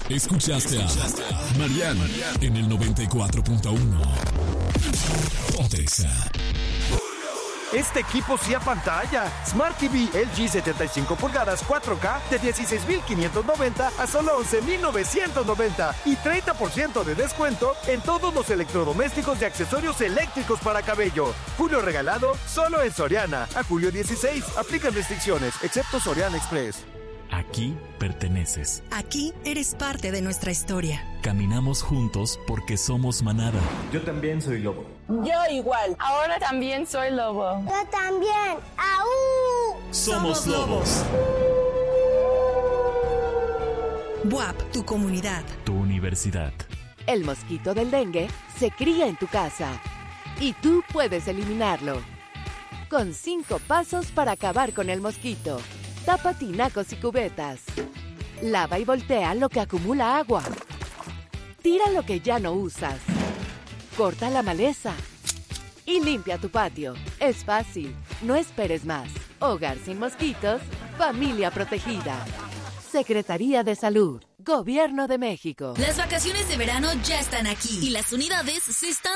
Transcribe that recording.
Escuchaste a Mariana en el 94.1. Pontexa. Este equipo sí a pantalla. Smart TV LG 75 pulgadas 4K de 16,590 a solo 11,990 y 30% de descuento en todos los electrodomésticos y accesorios eléctricos para cabello. Julio regalado solo en Soriana. A julio 16. Aplican restricciones, excepto Soriana Express. Aquí perteneces. Aquí eres parte de nuestra historia. Caminamos juntos porque somos manada. Yo también soy lobo. Yo igual. Ahora también soy lobo. Yo también. ¡Aú! Somos lobos. BUAP, tu comunidad. Tu universidad. El mosquito del dengue se cría en tu casa y tú puedes eliminarlo. Con 5 pasos para acabar con el mosquito. Tapa tinacos y cubetas. Lava y voltea lo que acumula agua. Tira lo que ya no usas. Corta la maleza. Y limpia tu patio. Es fácil. No esperes más. Hogar sin mosquitos. Familia protegida. Secretaría de Salud. Gobierno de México. Las vacaciones de verano ya están aquí y las unidades se están